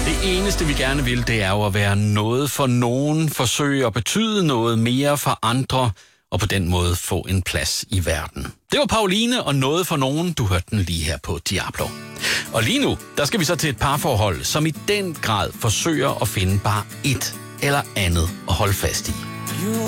Det eneste, vi gerne vil, det er jo at være noget for nogen, forsøge at betyde noget mere for andre, og på den måde få en plads i verden. Det var Pauline og Noget for nogen. Du hørte den lige her på Diablo. Og lige nu, der skal vi så til et parforhold, som i den grad forsøger at finde bare et eller andet at holde fast i.